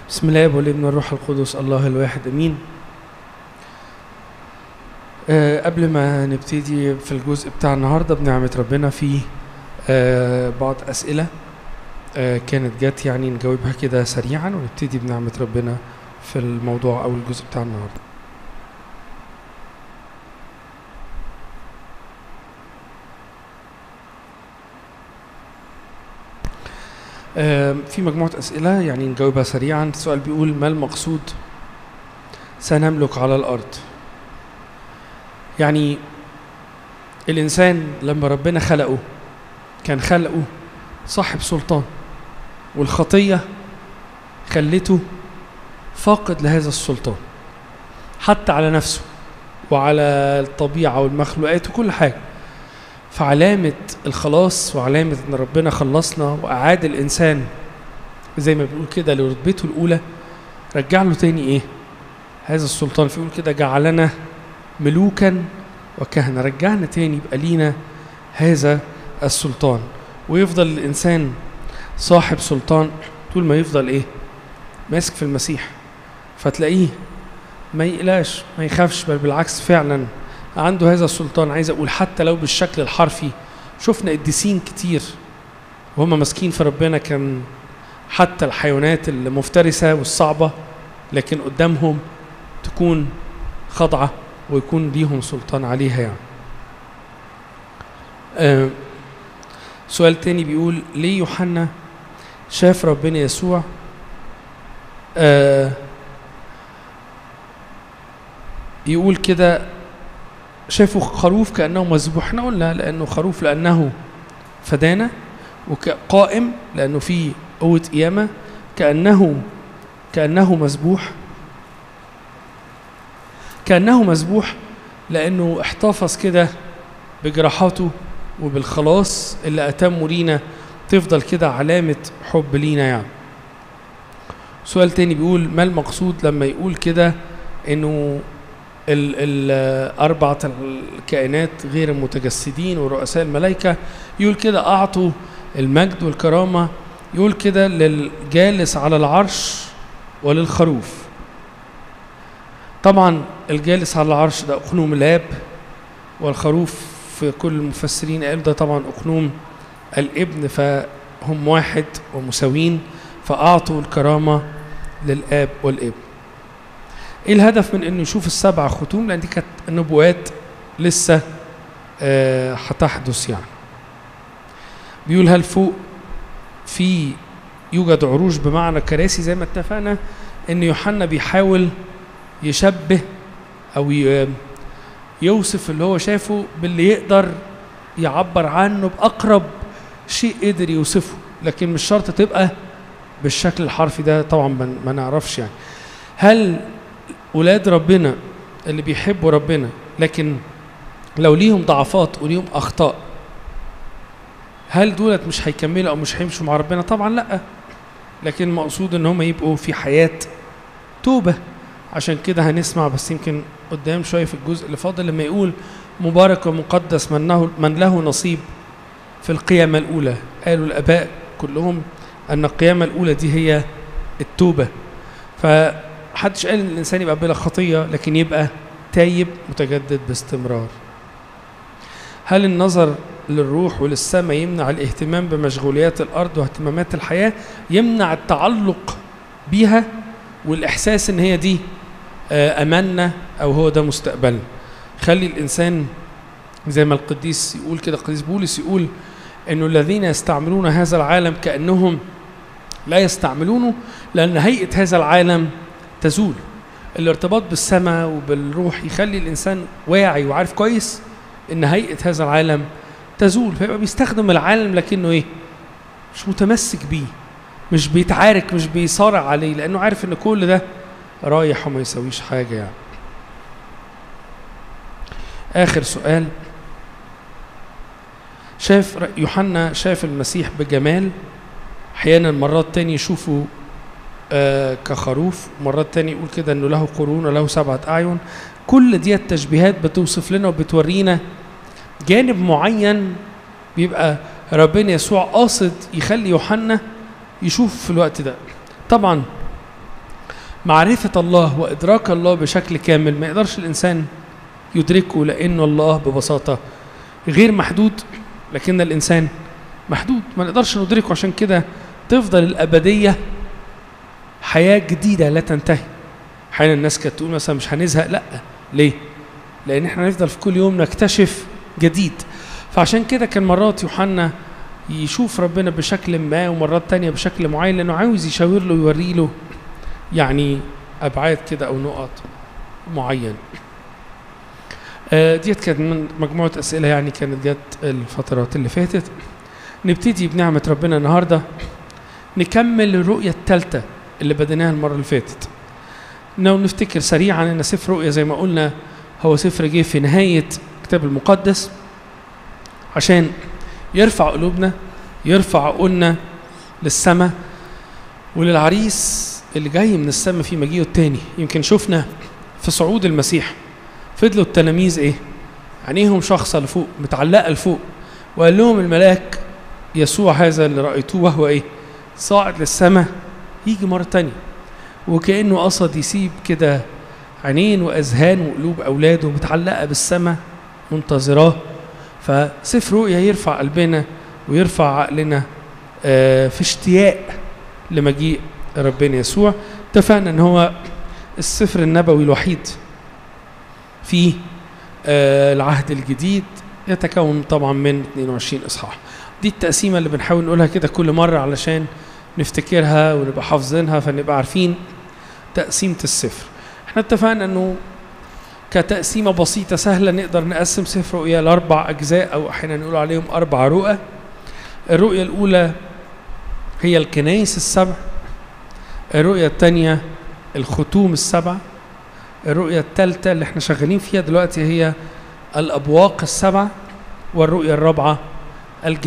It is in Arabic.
بسم الله والابن والروح القدس الله الواحد امين. قبل ما نبتدي في الجزء بتاع النهارده بنعمة ربنا في بعض اسئله كانت جت، يعني نجاوبها كده سريعا ونبتدي بنعمة ربنا في الموضوع او الجزء بتاع النهارده. في مجموعة أسئلة يعني نجاوبها سريعا. السؤال بيقول: ما المقصود سنملك على الأرض؟ يعني الإنسان لما ربنا خلقه كان خلقه صاحب سلطان، والخطية خلته فاقد لهذا السلطان حتى على نفسه وعلى الطبيعة والمخلوقات وكل حاجة. فعلامة الخلاص وعلامة ان ربنا خلصنا وأعاد الإنسان زي ما بيقول كده لرتبته الأولى، رجع له تاني ايه؟ هذا السلطان. فيقول كده: جعلنا ملوكا وكهنة، رجعنا تاني يبقى لينا هذا السلطان. ويفضل الإنسان صاحب سلطان طول ما يفضل ايه؟ ماسك في المسيح. فتلاقيه ما يقلقش ما يخافش، بل بالعكس فعلا عنده هذا السلطان. عايز اقول حتى لو بالشكل الحرفي، شفنا قديسين كتير وهم ماسكين في ربنا، كان حتى الحيوانات المفترسة والصعبة لكن قدامهم تكون خاضعة ويكون ليهم سلطان عليها يعني. سؤال تاني بيقول: ليه يوحنا شاف ربنا يسوع يقول كده شافوا خروف كأنه مذبوح؟ احنا قلنا لأنه خروف لأنه فدانا، وقائم لأنه فيه قوة قيامة، كأنه مذبوح لأنه احتفظ كده بجراحاته وبالخلاص اللي أتموا لينا، تفضل كده علامة حب لينا يعني. سؤال تاني بيقول: ما المقصود لما يقول كده إنه الأربعة الكائنات غير المتجسدين ورؤساء الملائكة، يقول كده أعطوا المجد والكرامة، يقول كده للجالس على العرش وللخروف. طبعا الجالس على العرش ده أقنوم الآب، والخروف في كل المفسرين قالوا ده طبعا أقنوم الابن، فهم واحد ومساوين، فأعطوا الكرامة للآب والابن. ايه الهدف من انه يشوف السبع ختوم؟ لان دي كانت نبوات لسه هتحدث يعني. بيقول: هل فوق في يوجد عروش بمعنى كراسي؟ زي ما اتفقنا ان يوحنا بيحاول يشبه او يوصف اللي هو شافه باللي يقدر يعبر عنه بأقرب شيء قدر يوصفه، لكن مش شرط تبقى بالشكل الحرفي ده طبعا، ما نعرفش يعني. هل ولاد ربنا اللي بيحبوا ربنا لكن لو ليهم ضعفات وليهم أخطاء، هل دولت مش هيكملوا أو مش هيمشوا مع ربنا؟ طبعا لأ، لكن مقصود ان هم يبقوا في حياة توبة. عشان كده هنسمع بس يمكن قدام شوية في الجزء اللي فاضل لما يقول: مبارك ومقدس من له نصيب في القيامة الأولى. قالوا الآباء كلهم أن القيامة الأولى دي هي التوبة. فحدش قال ان الانسان يبقى بلا خطيه، لكن يبقى تايب متجدد باستمرار. هل النظر للروح وللسماء يمنع الاهتمام بمشغوليات الارض واهتمامات الحياه؟ يمنع التعلق بيها والاحساس ان هي دي اماننا او هو ده مستقبلنا. خلي الانسان زي ما القديس يقول كده، القديس بولس يقول انه الذين يستعملون هذا العالم كانهم لا يستعملونه، لأن هيئة هذا العالم تزول. الارتباط بالسماء وبالروح يخلي الإنسان واعي وعارف كويس إن هيئة هذا العالم تزول، فيبقى بيستخدم العالم لكنه إيه؟ مش متمسك بيه، مش بيتعارك، مش بيصارع عليه، لأنه عارف إن كل ده رايح وما يسويش حاجة يعني. آخر سؤال: يوحنا شاف المسيح بجمال، احيانا مرات تاني يشوفوا كخروف، مرات تاني يقول كده انه له قرون وله 7 أعين. كل دي التشبيهات بتوصف لنا وبتورينا جانب معين بيبقى ربنا يسوع قاصد يخلي يوحنا يشوف في الوقت ده. طبعا معرفة الله وإدراك الله بشكل كامل ما يقدرش الإنسان يدركه، لأنه الله ببساطة غير محدود، لكن الإنسان محدود ما نقدرش ندركه. عشان كده تفضل الأبدية حياة جديدة لا تنتهي. أحيانا الناس كانت تقول مثلا مش هنزهق، لأ. ليه؟ لأن احنا نفضل في كل يوم نكتشف جديد. فعشان كده كان مرات يوحنا يشوف ربنا بشكل ما ومرات تانية بشكل معين، لأنه عاوز يشاور له ويوري له يعني أبعاد كده أو نقط معين. ديت كانت من مجموعة أسئلة يعني كانت جت الفترات اللي فاتت. نبتدي بنعمة ربنا النهاردة نكمل الرؤية الثالثة اللي بديناها المرة اللي فاتت. نفتكر سريعا أن سفر رؤيا زي ما قلنا هو سفر جه في نهاية الكتاب المقدس عشان يرفع قلوبنا، يرفع عقولنا للسماء وللعريس اللي جاي من السماء في مجيئه التاني. يمكن شفنا في صعود المسيح فضلوا التلاميذ ايه؟ عينيهم شخصة لفوق، متعلقة لفوق، وقال لهم الملاك يسوع هذا اللي رأيتوه وهو ايه؟ صاعد للسماء يجي مرة تانية. وكأنه قصد يسيب كده عينين وأذهان وقلوب أولاده متعلقة بالسماء منتظراه. فسفر رؤيا يرفع قلبنا ويرفع عقلنا في اشتياق لمجيء ربنا يسوع. اتفقنا ان هو السفر النبوي الوحيد في العهد الجديد، يتكون طبعا من 22 إصحاح. دي التقسيمة اللي بنحاول نقولها كده كل مرة علشان نفتكرها ونبقى حافظينها، فنبقى عارفين تقسيمة السفر. احنا اتفقنا انه كتقسيمة بسيطة سهلة نقدر نقسم سفر رؤيا لأربع أجزاء، أو أحيانا نقول عليهم 4 رؤى. الرؤية الأولى هي الكنائس السبع، الرؤية الثانية الختوم السبع، الرؤية الثالثة اللي احنا شغالين فيها دلوقتي هي الأبواق السبع، والرؤية الرابعة